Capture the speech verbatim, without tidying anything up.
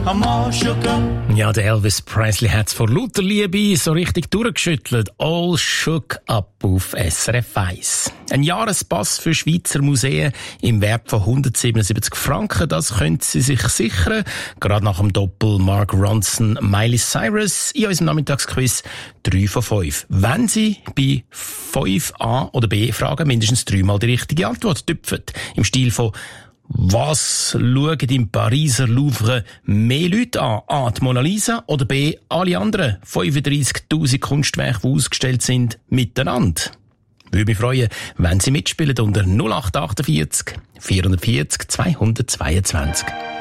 I'm all shook up. Ja, der Elvis Presley hat's vor lauter Liebe so richtig durchgeschüttelt. All shook up auf S R F eins. Ein Jahrespass für Schweizer Museen im Wert von hundertsiebenundsiebzig Franken, das können Sie sich sichern. Gerade nach dem Doppel Mark Ronson, Miley Cyrus in unserem Nachmittagsquiz drei von fünf. Wenn Sie bei fünf A oder B Fragen mindestens dreimal die richtige Antwort tüpfen. Im Stil von was schauen im Pariser Louvre mehr Leute an? A. Die Mona Lisa oder B. alle anderen fünfunddreissigtausend Kunstwerke, die ausgestellt sind, miteinander? Würde mich freuen, wenn Sie mitspielen unter null acht achtundvierzig vierhundertvierzig zweihundertzweiundzwanzig.